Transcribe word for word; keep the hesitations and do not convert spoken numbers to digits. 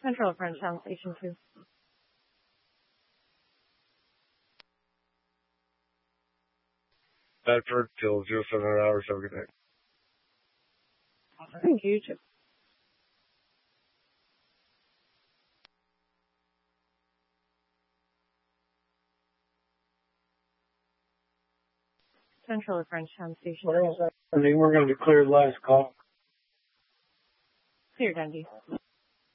Central Frenchtown Station two. Bedford till zero seven hours. Have a good night. Thank you, too. Central Frenchtown Station two. I think we're going to be cleared last call. Clear, Dundee.